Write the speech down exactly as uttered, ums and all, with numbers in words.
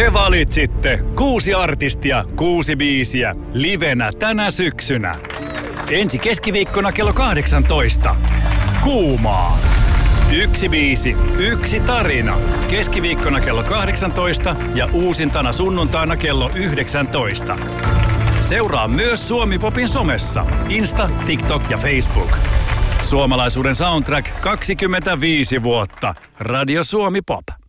Te valitsitte kuusi artistia, kuusi biisiä, livenä tänä syksynä. Ensi keskiviikkona kello kahdeksantoista. Kuumaa. Yksi biisi, yksi tarina. Keskiviikkona kello kahdeksantoista ja uusintana sunnuntaina kello yhdeksäntoista. Seuraa myös Suomi-popin somessa. Insta, TikTok ja Facebook. Suomalaisuuden soundtrack kaksikymmentäviisi vuotta. Radio Suomi Pop.